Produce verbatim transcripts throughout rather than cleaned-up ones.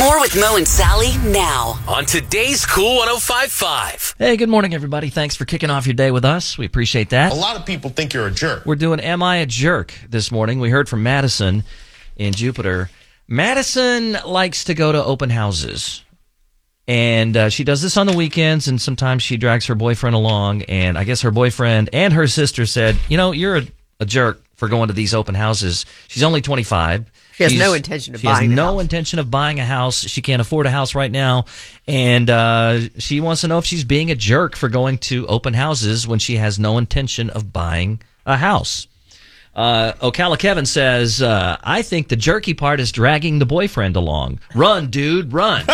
More with Mo and Sally now on today's Cool one oh five five. Hey, good morning, everybody. Thanks for kicking off your day with us. We appreciate that. A lot of people think you're a jerk. We're doing Am I a Jerk this morning. We heard from Madison in Jupiter. Madison likes to go to open houses. And uh, she does this on the weekends, and sometimes she drags her boyfriend along. And I guess her boyfriend and her sister said, you know, you're a, a jerk for going to these open houses. She's only twenty-five. She has She's, no intention of she buying has a no house. intention of buying a house. She can't afford a house right now. And uh, she wants to know if she's being a jerk for going to open houses when she has no intention of buying a house. Uh, Ocala Kevin says, uh, I think the jerky part is dragging the boyfriend along. Run, dude, run.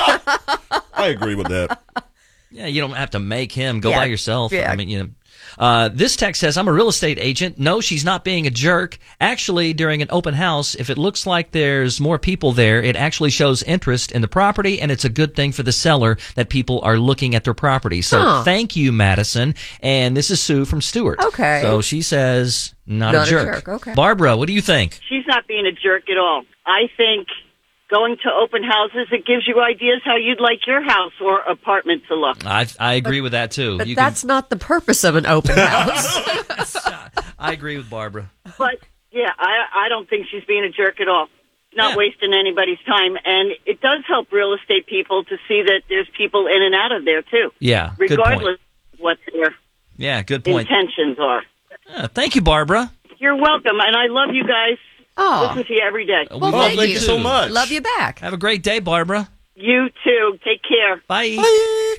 I agree with that. Yeah, you don't have to make him. Go Yeah. by yourself. Yeah. I mean, you know. Uh, this text says, I'm a real estate agent. No, she's not being a jerk. Actually, during an open house, if it looks like there's more people there, it actually shows interest in the property, and it's a good thing for the seller that people are looking at their property. So Huh. thank you, Madison. And this is Sue from Stewart. Okay. So she says, not, Not a a jerk. jerk, okay. Barbara, what do you think? She's not being a jerk at all. I think going to open houses, it gives you ideas how you'd like your house or apartment to look. I I agree with that, too. But You that's not the purpose of an open house. can, I agree with Barbara. But, yeah, I, I don't think she's being a jerk at all. Not Yeah. wasting anybody's time. And it does help real estate people to see that there's people in and out of there, too. Yeah, good Regardless point. of what their Yeah, good point. intentions are. Yeah, thank you, Barbara. You're welcome. And I love you guys. Oh, Listen to you every day. We well, love thank thank you you so much. Love you back. Have a great day, Barbara. You too. Take care. Bye. Bye.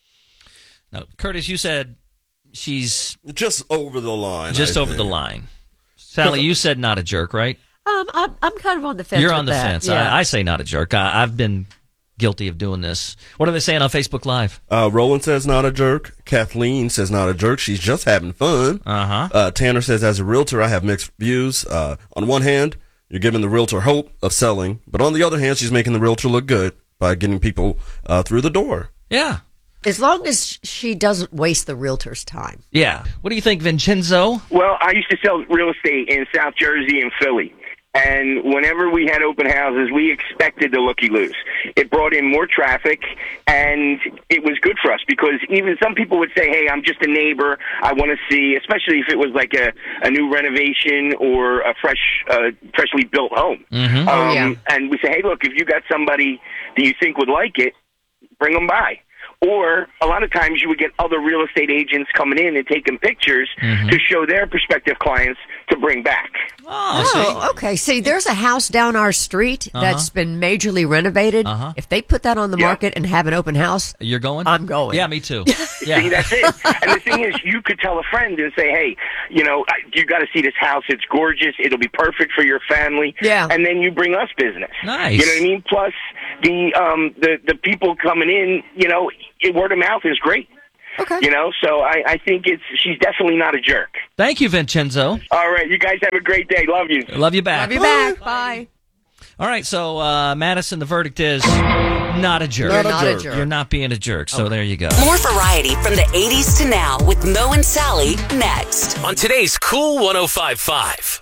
Now, Curtis, you said she's Just over the line. just I over think. the line. Sally, you said not a jerk, right? Um, I'm I'm kind of on the fence. You're with on the that. fence. Yeah. I, I say not a jerk. I, I've been guilty of doing this. What are they saying on Facebook Live? Uh, Roland says not a jerk. Kathleen says not a jerk. She's just having fun. Uh-huh. Uh, Tanner says, as a realtor, I have mixed views. Uh, on one hand, you're giving the realtor hope of selling, but on the other hand, she's making the realtor look good by getting people uh, through the door. Yeah. As long as she doesn't waste the realtor's time. Yeah. What do you think, Vincenzo? Well, I used to sell real estate in South Jersey and Philly. And whenever we had open houses, we expected the looky-loos. It brought in more traffic, and it was good for us because even some people would say, hey, I'm just a neighbor. I want to see, especially if it was like a, a new renovation or a fresh, uh, freshly built home. Mm-hmm. Um, Oh, yeah. And we say, hey, look, if you got somebody that you think would like it, bring them by. Or a lot of times you would get other real estate agents coming in and taking pictures Mm-hmm. to show their prospective clients to bring back. Oh, Oh, okay. See, there's a house down our street that's been majorly renovated. Uh-huh. If they put that on the Yeah. market and have an open house, you're going? I'm going. Yeah, me too. See, Yeah. that's it. And the thing is, you could tell a friend and say, hey, you know, you got to see this house. It's gorgeous. It'll be perfect for your family. Yeah. And then you bring us business. Nice. You know what I mean? Plus, the um, the, the people coming in, you know, it, word of mouth is great. Okay. You know, so I, I think it's she's definitely not a jerk. Thank you, Vincenzo. All right, you guys have a great day. Love you. Love you back. Love you back. Bye. All right, so uh, Madison, the verdict is not a jerk. Not a Not a jerk. jerk. You're not being a jerk, so there you go. More variety from the eighties to now with Mo and Sally next on today's Cool one oh five five.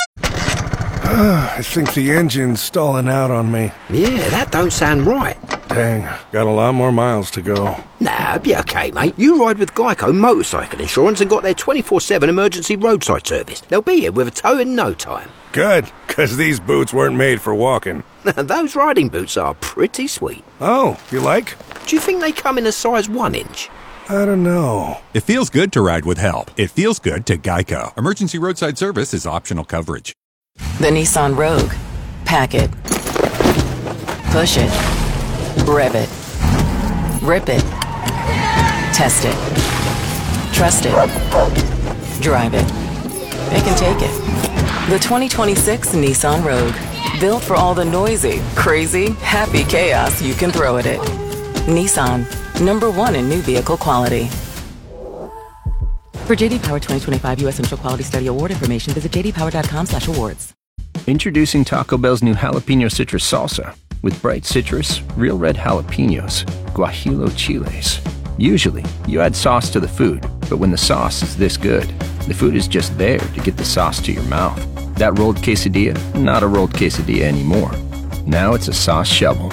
I think the engine's stalling out on me. Yeah, that don't sound right. Dang, got a lot more miles to go. Nah, be okay, mate. You ride with Geico Motorcycle Insurance and got their twenty-four seven emergency roadside service. They'll be here with a tow in no time. Good, 'cause these boots weren't made for walking. Those riding boots are pretty sweet. Oh, you like? Do you think they come in a size one inch? I don't know. It feels good to ride with help. It feels good to Geico. Emergency roadside service is optional coverage. The Nissan Rogue. Pack it. Push it. Rev it. Rip it. Test it. Trust it. Drive it. It can take it. The twenty twenty-six Nissan Rogue. Built for all the noisy, crazy, happy chaos you can throw at it. Nissan. Number one in new vehicle quality. For J D Power twenty twenty-five U S Initial Quality Study Award information, visit j d power dot com slash awards. Introducing Taco Bell's new Jalapeno Citrus Salsa. With bright citrus, real red jalapenos, guajillo chiles. Usually, you add sauce to the food, but when the sauce is this good, the food is just there to get the sauce to your mouth. That rolled quesadilla, not a rolled quesadilla anymore. Now it's a sauce shovel.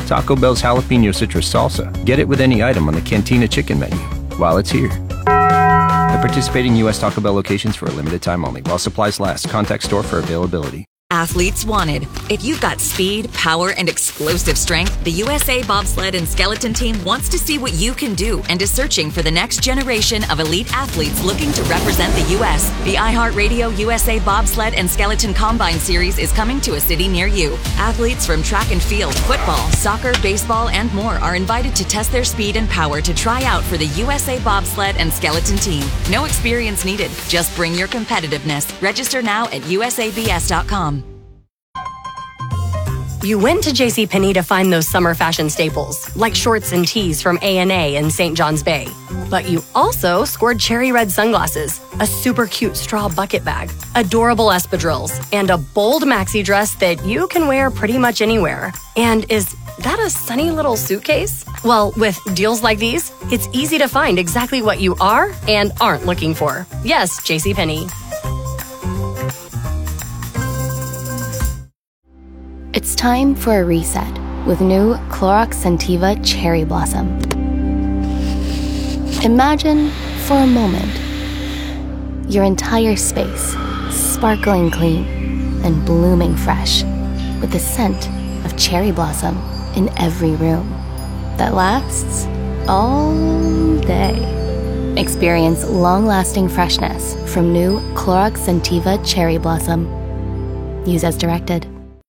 Taco Bell's jalapeno citrus salsa. Get it with any item on the Cantina chicken menu while it's here. At participating U S Taco Bell locations for a limited time only. While supplies last. Contact store for availability. Athletes wanted. If you've got speed, power, and explosive strength, the U S A Bobsled and Skeleton Team wants to see what you can do and is searching for the next generation of elite athletes looking to represent the U S The iHeartRadio U S A Bobsled and Skeleton Combine Series is coming to a city near you. Athletes from track and field, football, soccer, baseball, and more are invited to test their speed and power to try out for the U S A Bobsled and Skeleton Team. No experience needed. Just bring your competitiveness. Register now at U S A B S dot com. You went to JCPenney to find those summer fashion staples, like shorts and tees from A and A in Saint John's Bay. But you also scored cherry red sunglasses, a super cute straw bucket bag, adorable espadrilles, and a bold maxi dress that you can wear pretty much anywhere. And is that a sunny little suitcase? Well, with deals like these, it's easy to find exactly what you are and aren't looking for. Yes, JCPenney. It's time for a reset with new Clorox Scentiva Cherry Blossom. Imagine, for a moment, your entire space sparkling clean and blooming fresh with the scent of cherry blossom in every room that lasts all day. Experience long-lasting freshness from new Clorox Scentiva Cherry Blossom. Use as directed.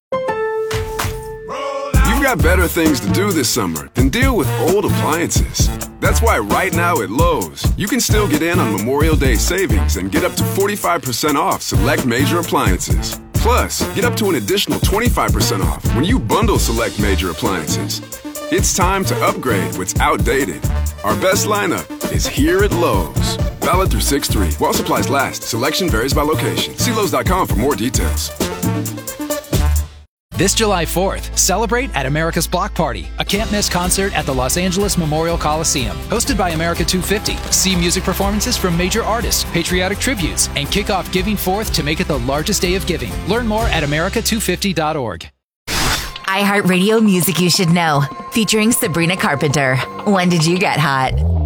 You've got better things to do this summer than deal with old appliances. That's why right now at Lowe's, you can still get in on Memorial Day savings and get up to forty-five percent off select major appliances. Plus, get up to an additional twenty-five percent off when you bundle select major appliances. It's time to upgrade what's outdated. Our best lineup is here at Lowe's. Valid through six three. While supplies last. Selection varies by location. See Lowe's dot com for more details. This July fourth, celebrate at America's Block Party, a can't-miss concert at the Los Angeles Memorial Coliseum. Hosted by America two fifty. See music performances from major artists, patriotic tributes, and kick off Giving Fourth to make it the largest day of giving. Learn more at America two fifty dot org. iHeartRadio Music You Should Know, featuring Sabrina Carpenter. When did you get hot?